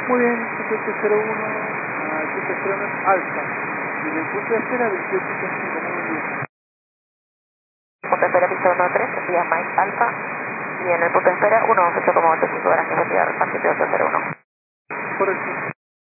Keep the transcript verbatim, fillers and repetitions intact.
Muy bien, siete cero uno a siete cero nueve alfa. Y en el punto de espera veintiocho cinco, muy bien. Punto de espera piso uno tres, envía Mike Alfa. Y en el punto de espera uno once ocho coma ochenta y cinco horas que investigar el paquete ocho cero.